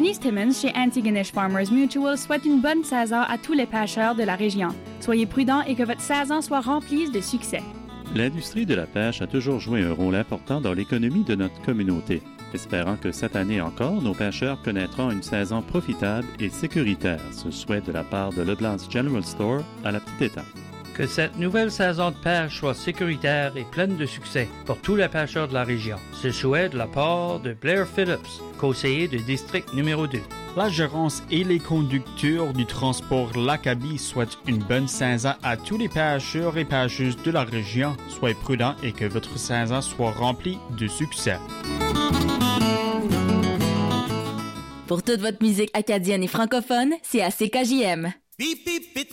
Denise Timmons chez Antigonish Farmers Mutual souhaite une bonne saison à tous les pêcheurs de la région. Soyez prudents et que votre saison soit remplie de succès. L'industrie de la pêche a toujours joué un rôle important dans l'économie de notre communauté. Espérant que cette année encore, nos pêcheurs connaîtront une saison profitable et sécuritaire. Ce souhait de la part de Leblanc General Store à la Petite Étape. Que cette nouvelle saison de pêche soit sécuritaire et pleine de succès pour tous les pêcheurs de la région. Ce souhait de la part de Blair Phillips, conseiller du district numéro 2. La gérance et les conducteurs du transport L'Acabie souhaitent une bonne saison à tous les pêcheurs et pêcheuses de la région. Soyez prudents et que votre saison soit remplie de succès. Pour toute votre musique acadienne et francophone, c'est à CKJM. Beep, beep, beep.